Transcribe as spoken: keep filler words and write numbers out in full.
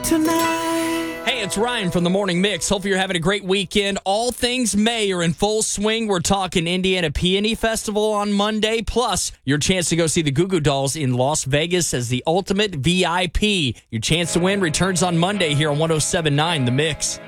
tonight. Hey, it's Ryan from the Morning Mix. Hopefully you're having a great weekend. All things May are in full swing. We're talking Indiana Peony Festival on Monday, plus your chance to go see the Goo Goo Dolls in Las Vegas as the ultimate V I P. Your chance to win returns on Monday here on one oh seven point nine The Mix.